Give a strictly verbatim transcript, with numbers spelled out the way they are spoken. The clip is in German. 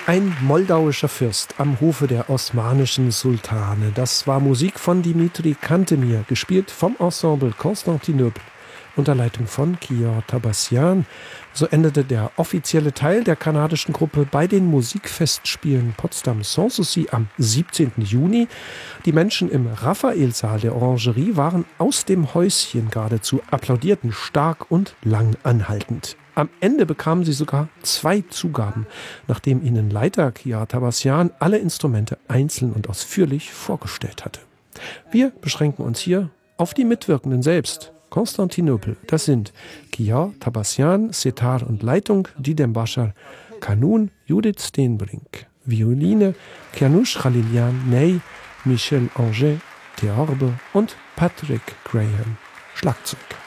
Ein moldauischer Fürst am Hofe der osmanischen Sultane. Das war Musik von Dimitri Cantemir, gespielt vom Ensemble Constantinopel unter Leitung von Kiyor Tabassian. So endete der offizielle Teil der kanadischen Gruppe bei den Musikfestspielen Potsdam Sans Souci am siebzehnten Juni. Die Menschen im Raphaelsaal der Orangerie waren aus dem Häuschen geradezu, applaudierten stark und lang anhaltend. Am Ende bekamen sie sogar zwei Zugaben, nachdem ihnen Leiter Kiyor Tabassian alle Instrumente einzeln und ausführlich vorgestellt hatte. Wir beschränken uns hier auf die Mitwirkenden selbst. Constantinopel, das sind Kiyor Tabassian, Setar und Leitung, Didem Bashar, Kanun, Judith Steenbrink, Violine, Kianush Khalilian, Ney, Michel Anger, Theorbe und Patrick Graham, Schlagzeug.